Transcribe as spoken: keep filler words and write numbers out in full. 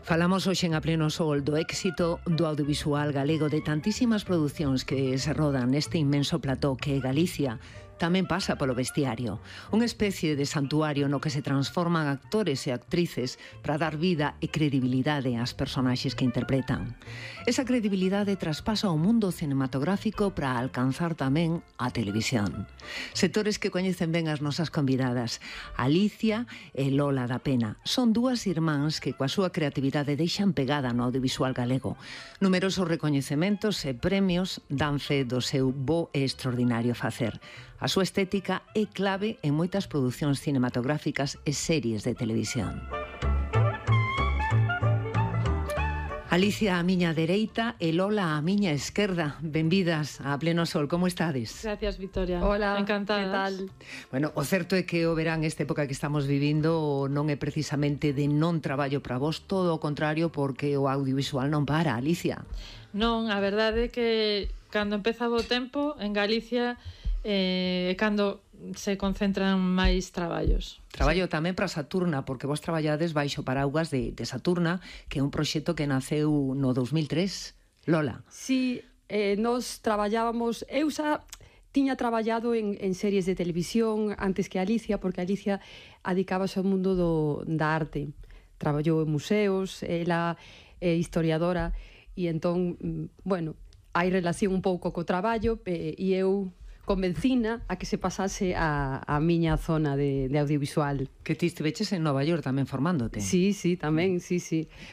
Falamos hoxe en A Pleno Sol do éxito do audiovisual galego, de tantísimas producións que se rodan neste inmenso plató que é Galicia. Tamén pasa polo vestiario, unha especie de santuario no que se transforman actores e actrices para dar vida e credibilidade ás personaxes que interpretan. Esa credibilidade traspasa o mundo cinematográfico para alcanzar tamén a televisión. Sectores que coñecen ben as nosas convidadas, Alicia e Lola da Pena. Son dúas irmáns que coa súa creatividade deixan pegada no audiovisual galego. Numerosos recoñecementos e premios dan fe do seu bo e extraordinario facer. A súa estética é clave en moitas producións cinematográficas e series de televisión. Alicia á miña dereita e Lola á miña esquerda. Benvidas a Pleno Sol, como estades? Gracias, Victoria. Hola, encantadas. que tal? Bueno, o certo é que o verán, esta época que estamos vivindo, non é precisamente de non traballo para vos, todo o contrario, porque o audiovisual non para, Alicia. Non, a verdade é que cando empezaba o tempo, en Galicia, eh, cando se concentran máis traballos. Traballo sí. Tamén para Saturna, porque vos traballades baixo paraugas de, de Saturna, que é un proxecto que naceu no dos mil tres. Lola. Sí, eh, nos traballábamos... Eu xa tiña traballado en, en series de televisión antes que Alicia, porque Alicia adicábase ao mundo do, da arte. Traballou en museos, ela é historiadora, e entón, bueno, hai relación un pouco co traballo, e, e eu convencina a que se pasase a, a miña zona de, de audiovisual. Que ti estiveches en Nova York tamén formándote. Sí, sí, tamén, sí, sí.